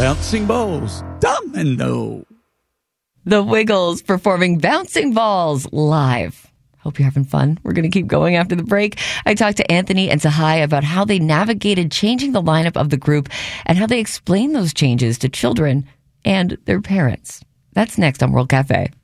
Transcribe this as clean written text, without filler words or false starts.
Bouncing Balls Domino. The Wiggles performing Bouncing Balls live. Hope you're having fun. We're going to keep going after the break. I talked to Anthony and Sahai about how they navigated changing the lineup of the group and how they explain those changes to children and their parents. That's next on World Cafe.